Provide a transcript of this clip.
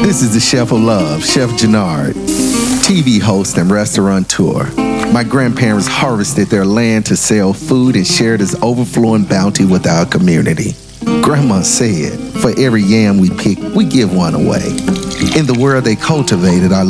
This is the Chef of Love, Chef Jannard, TV host and restaurateur. My grandparents harvested their land to sell food and share this overflowing bounty with our community. Grandma said, for every yam we pick, we give one away. In the world they cultivated, our